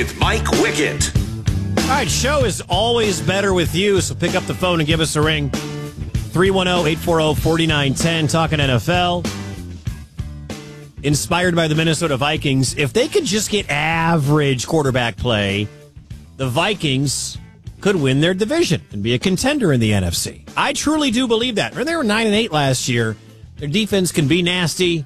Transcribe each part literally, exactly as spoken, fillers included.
with Mike Wickett. All right, show is always better with you, so pick up the phone and give us a ring. three one zero, eight four zero, four nine one zero, talking N F L. Inspired by the Minnesota Vikings, if they could just get average quarterback play, the Vikings could win their division and be a contender in the N F C. I truly do believe that. They were nine and eight last year. Their defense can be nasty.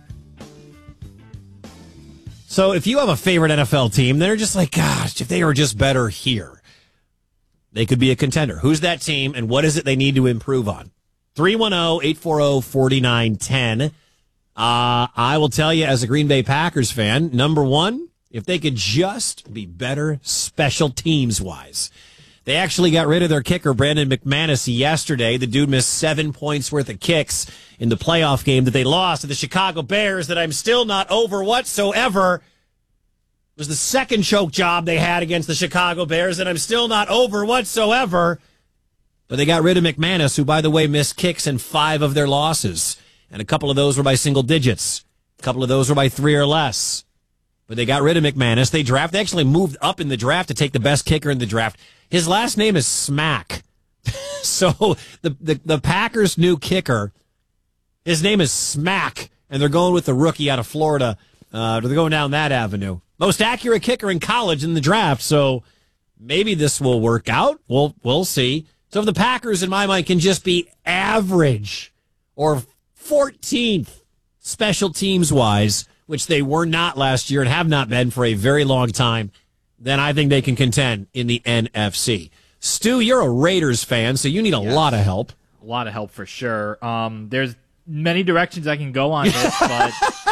So if you have a favorite N F L team, they're just like, gosh, if they were just better here, they could be a contender. Who's that team, and what is it they need to improve on? three one zero, eight four zero, four nine one zero. Uh, I will tell you, as a Green Bay Packers fan, number one, if they could just be better special teams-wise. They actually got rid of their kicker, Brandon McManus, yesterday. The dude missed seven points worth of kicks in the playoff game that they lost to the Chicago Bears that I'm still not over whatsoever. It was the second choke job they had against the Chicago Bears that I'm still not over whatsoever. But they got rid of McManus, who, by the way, missed kicks in five of their losses. And a couple of those were by single digits. A couple of those were by three or less. But they got rid of McManus. They draft. They actually moved up in the draft to take the best kicker in the draft. His last name is Smack. So the, the, the Packers' new kicker, his name is Smack, and they're going with the rookie out of Florida. Uh, they're going down that avenue. Most accurate kicker in college in the draft, so maybe this will work out. We'll, we'll see. So if the Packers, in my mind, can just be average or fourteenth special teams-wise, which they were not last year and have not been for a very long time, then I think they can contend in the N F C. Stu, you're a Raiders fan, so you need a yes. lot of help. A lot of help for sure. Um, there's many directions I can go on this, but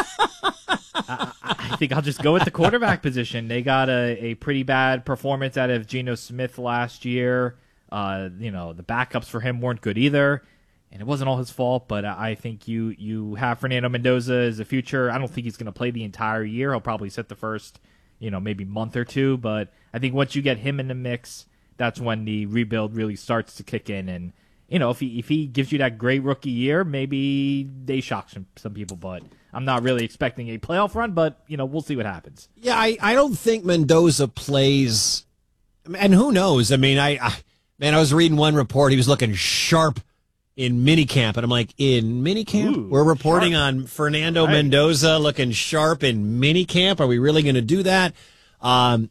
I, I think I'll just go with the quarterback position. They got a, a pretty bad performance out of Geno Smith last year. Uh, you know, the backups for him weren't good either, and it wasn't all his fault, but I think you, you have Fernando Mendoza as a future. I don't think he's going to play the entire year. He'll probably sit the first, you know, maybe month or two, but I think once you get him in the mix, that's when the rebuild really starts to kick in. And, you know, if he if he gives you that great rookie year, maybe they shock some, some people, but I'm not really expecting a playoff run, but, you know, we'll see what happens. Yeah, I, I don't think Mendoza plays, and who knows? I mean, I, I man, I was reading one report. He was looking sharp in minicamp, and I'm like, in minicamp? Ooh, We're reporting sharp. on Fernando Right. Mendoza looking sharp in minicamp. Are we really going to do that? Um,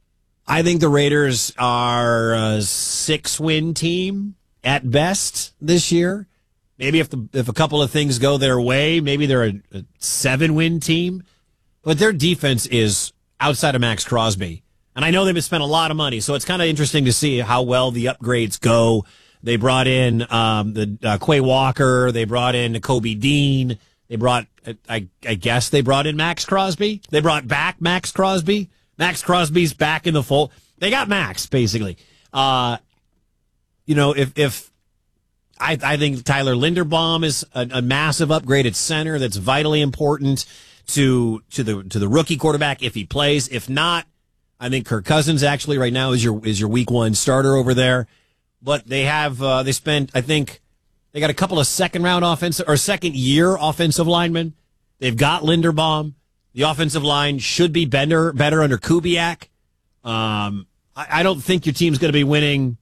I think the Raiders are a six-win team at best this year. Maybe if the if a couple of things go their way, maybe they're a, a seven-win team. But their defense is outside of Max Crosby. And I know they've spent a lot of money, so it's kind of interesting to see how well the upgrades go. They brought in um, the uh, Quay Walker. They brought in Kobe Dean. They brought, I, I guess they brought in Max Crosby. They brought back Max Crosby. Max Crosby's back in the fold. They got Max, basically. Uh, you know, if if I, I think Tyler Linderbaum is a, a massive upgrade at center that's vitally important to to the to the rookie quarterback if he plays. If not, I think Kirk Cousins actually right now is your is your week one starter over there. But they have uh, they spent I think they got a couple of second round offensive or second year offensive linemen. They've got Linderbaum. The offensive line should be better better under Kubiak. Um, I, I don't think your team's going to be winning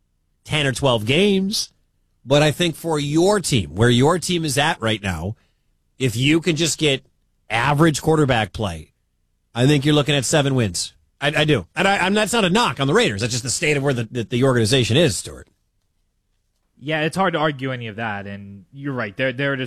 ten or twelve games, but I think for your team, where your team is at right now, if you can just get average quarterback play, I think you're looking at seven wins. I, I do. And I, I'm, that's not a knock on the Raiders. That's just the state of where the, the, the organization is, Stuart. Yeah, it's hard to argue any of that, and you're right. They're, they're